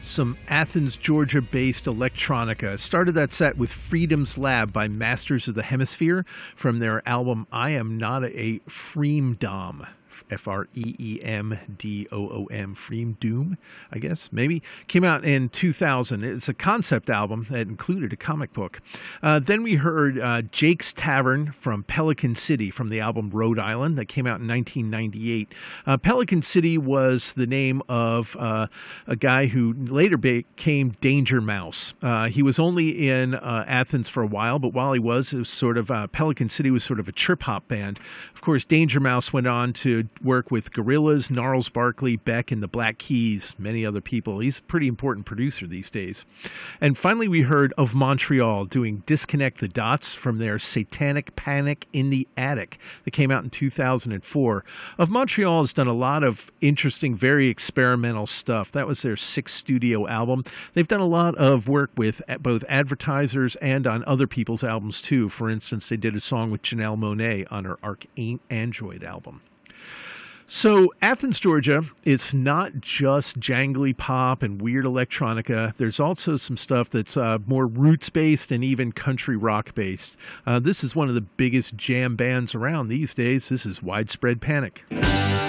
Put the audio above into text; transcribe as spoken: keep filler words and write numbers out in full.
some Athens, Georgia-based electronica. Started that set with Freedom's Lab by Masters of the Hemisphere from their album I Am Not a Freemdom. F R E E M D O O M, Freem Doom, I guess, maybe. Came out in two thousand. It's a concept album that included a comic book. Uh, then we heard uh, Jake's Tavern from Pelican City from the album Rhode Island that came out in nineteen ninety-eight. Uh, Pelican City was the name of uh, a guy who later became Danger Mouse. Uh, he was only in uh, Athens for a while, but while he was, it was sort of, uh, Pelican City was sort of a trip-hop band. Of course, Danger Mouse went on to work with Gorillaz, Gnarls Barkley, Beck, and the Black Keys, many other people. He's a pretty important producer these days. And finally, we heard Of Montreal doing Disconnect the Dots from their Satanic Panic in the Attic that came out in two thousand four. Of Montreal has done a lot of interesting, very experimental stuff. That was their sixth studio album. They've done a lot of work with both advertisers and on other people's albums, too. For instance, they did a song with Janelle Monáe on her Arc Android album. So Athens, Georgia, it's not just jangly pop and weird electronica. There's also some stuff that's uh, more roots-based and even country rock-based. Uh, this is one of the biggest jam bands around these days. This is Widespread Panic.